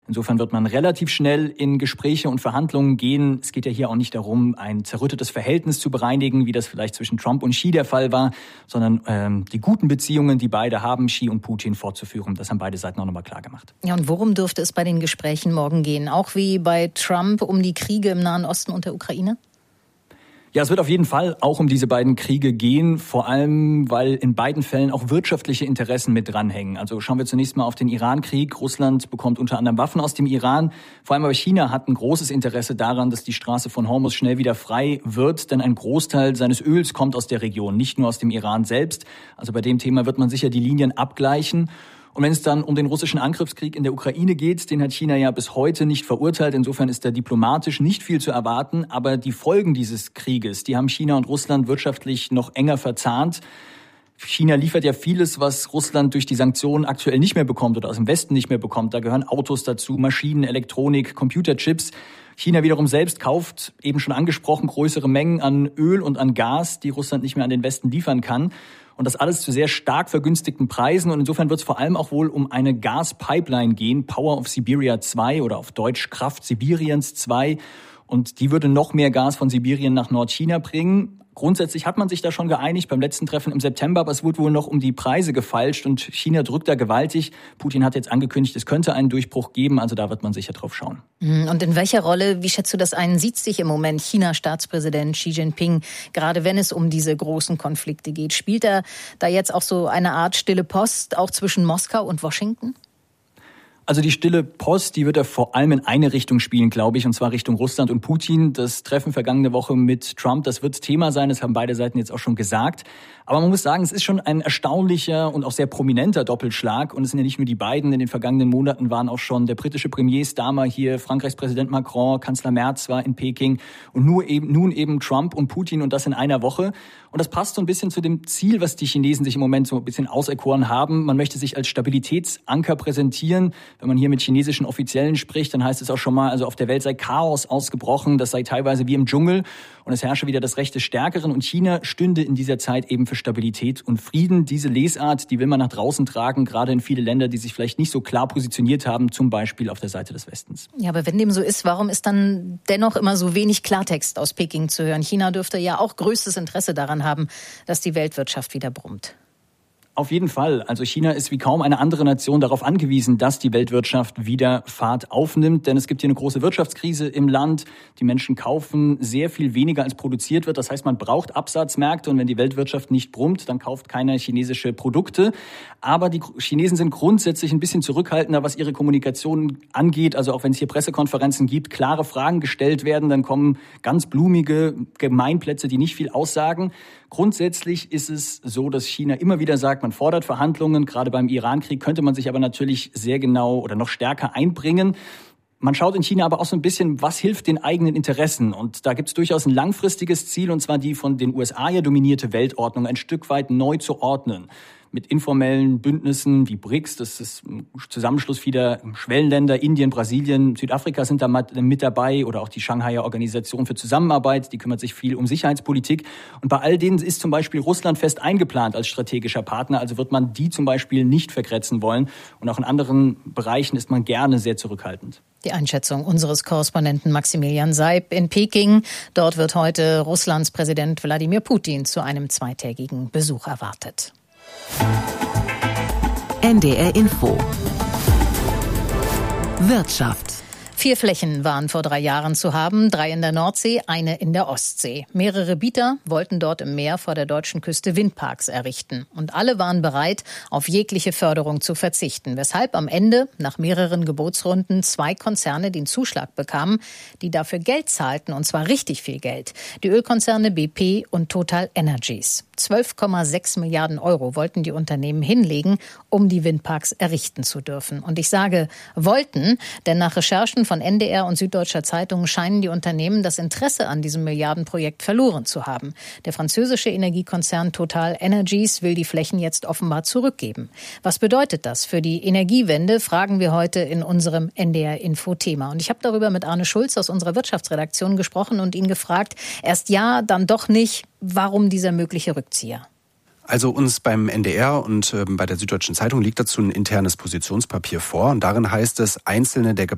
Insofern wird man relativ schnell in Gespräche und Verhandlungen gehen. Es geht ja hier auch nicht darum, ein zerrüttetes Verhältnis zu bereinigen, wie das vielleicht zwischen Trump und Xi der Fall war, sondern die guten Beziehungen, die beide haben, Xi und Putin, fortzuführen. Das haben beide Seiten auch nochmal klar gemacht. Ja, und worum dürfte es bei den Gesprächen morgen gehen? Auch wie bei Trump um die Kriege im Nahen Osten und der Ukraine? Ja, es wird auf jeden Fall auch um diese beiden Kriege gehen, vor allem, weil in beiden Fällen auch wirtschaftliche Interessen mit dranhängen. Also schauen wir zunächst mal auf den Iran-Krieg. Russland bekommt unter anderem Waffen aus dem Iran. Vor allem aber China hat ein großes Interesse daran, dass die Straße von Hormuz schnell wieder frei wird, denn ein Großteil seines Öls kommt aus der Region, nicht nur aus dem Iran selbst. Also bei dem Thema wird man sicher die Linien abgleichen. Und wenn es dann um den russischen Angriffskrieg in der Ukraine geht, den hat China ja bis heute nicht verurteilt. Insofern ist da diplomatisch nicht viel zu erwarten. Aber die Folgen dieses Krieges, die haben China und Russland wirtschaftlich noch enger verzahnt. China liefert ja vieles, was Russland durch die Sanktionen aktuell nicht mehr bekommt oder aus dem Westen nicht mehr bekommt. Da gehören Autos dazu, Maschinen, Elektronik, Computerchips. China wiederum selbst kauft, eben schon angesprochen, größere Mengen an Öl und an Gas, die Russland nicht mehr an den Westen liefern kann. Und das alles zu sehr stark vergünstigten Preisen. Und insofern wird es vor allem auch wohl um eine Gaspipeline gehen, Power of Siberia 2 oder auf Deutsch Kraft Sibiriens 2. Und die würde noch mehr Gas von Sibirien nach Nordchina bringen. Grundsätzlich hat man sich da schon geeinigt beim letzten Treffen im September, aber es wurde wohl noch um die Preise gefeilscht und China drückt da gewaltig. Putin hat jetzt angekündigt, es könnte einen Durchbruch geben, also da wird man sicher drauf schauen. Und in welcher Rolle, wie schätzt du das ein, sieht sich im Moment China-Staatspräsident Xi Jinping, gerade wenn es um diese großen Konflikte geht? Spielt er da jetzt auch so eine Art stille Post, auch zwischen Moskau und Washington? Also die stille Post, die wird er vor allem in eine Richtung spielen, glaube ich, und zwar Richtung Russland und Putin. Das Treffen vergangene Woche mit Trump, das wird Thema sein, das haben beide Seiten jetzt auch schon gesagt. Aber man muss sagen, es ist schon ein erstaunlicher und auch sehr prominenter Doppelschlag. Und es sind ja nicht nur die beiden. In den vergangenen Monaten waren auch schon der britische Premier Starmer hier, Frankreichs Präsident Macron, Kanzler Merz war in Peking und nun eben Trump und Putin und das in einer Woche. Und das passt so ein bisschen zu dem Ziel, was die Chinesen sich im Moment so ein bisschen auserkoren haben. Man möchte sich als Stabilitätsanker präsentieren. Wenn man hier mit chinesischen Offiziellen spricht, dann heißt es auch schon mal, also auf der Welt sei Chaos ausgebrochen, das sei teilweise wie im Dschungel und es herrsche wieder das Recht des Stärkeren und China stünde in dieser Zeit eben für Stabilität und Frieden. Diese Lesart, die will man nach draußen tragen, gerade in viele Länder, die sich vielleicht nicht so klar positioniert haben, zum Beispiel auf der Seite des Westens. Ja, aber wenn dem so ist, warum ist dann dennoch immer so wenig Klartext aus Peking zu hören? China dürfte ja auch größtes Interesse daran haben, dass die Weltwirtschaft wieder brummt. Auf jeden Fall. Also China ist wie kaum eine andere Nation darauf angewiesen, dass die Weltwirtschaft wieder Fahrt aufnimmt. Denn es gibt hier eine große Wirtschaftskrise im Land. Die Menschen kaufen sehr viel weniger, als produziert wird. Das heißt, man braucht Absatzmärkte. Und wenn die Weltwirtschaft nicht brummt, dann kauft keiner chinesische Produkte. Aber die Chinesen sind grundsätzlich ein bisschen zurückhaltender, was ihre Kommunikation angeht. Also auch wenn es hier Pressekonferenzen gibt, klare Fragen gestellt werden, dann kommen ganz blumige Gemeinplätze, die nicht viel aussagen. Grundsätzlich ist es so, dass China immer wieder sagt, man fordert Verhandlungen. Gerade beim Iran-Krieg könnte man sich aber natürlich sehr genau oder noch stärker einbringen. Man schaut in China aber auch so ein bisschen, was hilft den eigenen Interessen. Und da gibt es durchaus ein langfristiges Ziel, und zwar die von den USA ja dominierte Weltordnung ein Stück weit neu zu ordnen. Mit informellen Bündnissen wie BRICS, das ist ein Zusammenschluss vieler Schwellenländer, Indien, Brasilien, Südafrika sind da mit dabei oder auch die Shanghaier Organisation für Zusammenarbeit, die kümmert sich viel um Sicherheitspolitik. Und bei all denen ist zum Beispiel Russland fest eingeplant als strategischer Partner, also wird man die zum Beispiel nicht vergrätzen wollen. Und auch in anderen Bereichen ist man gerne sehr zurückhaltend. Die Einschätzung unseres Korrespondenten Maximilian Seib in Peking. Dort wird heute Russlands Präsident Wladimir Putin zu einem zweitägigen Besuch erwartet. NDR Info Wirtschaft. 4 Flächen waren vor 3 Jahren zu haben, 3 in der Nordsee, eine in der Ostsee. Mehrere Bieter wollten dort im Meer vor der deutschen Küste Windparks errichten. Und alle waren bereit, auf jegliche Förderung zu verzichten. Weshalb am Ende, nach mehreren Gebotsrunden, 2 Konzerne den Zuschlag bekamen, die dafür Geld zahlten, und zwar richtig viel Geld. Die Ölkonzerne BP und Total Energies. 12,6 Milliarden Euro wollten die Unternehmen hinlegen, um die Windparks errichten zu dürfen. Und ich sage wollten, denn nach Recherchen von NDR und Süddeutscher Zeitung scheinen die Unternehmen das Interesse an diesem Milliardenprojekt verloren zu haben. Der französische Energiekonzern Total Energies will die Flächen jetzt offenbar zurückgeben. Was bedeutet das für die Energiewende, fragen wir heute in unserem NDR-Info-Thema. Und ich habe darüber mit Arne Schulz aus unserer Wirtschaftsredaktion gesprochen und ihn gefragt, erst ja, dann doch nicht, warum dieser mögliche Rückzieher? Also uns beim NDR und bei der Süddeutschen Zeitung liegt dazu ein internes Positionspapier vor. Und darin heißt es, einzelne der